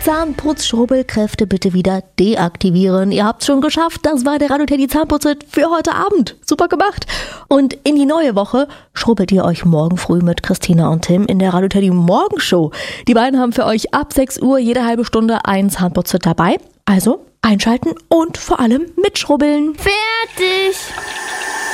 Zahnputzschrubbelkräfte bitte wieder deaktivieren. Ihr habt's schon geschafft. Das war der Radio Teddy Zahnputzritt für heute Abend. Super gemacht. Und in die neue Woche schrubbelt ihr euch morgen früh mit Christina und Tim in der Radio Teddy Morgenshow. Die beiden haben für euch ab 6 Uhr jede halbe Stunde einen Zahnputzritt dabei. Also einschalten und vor allem mitschrubbeln. Fertig!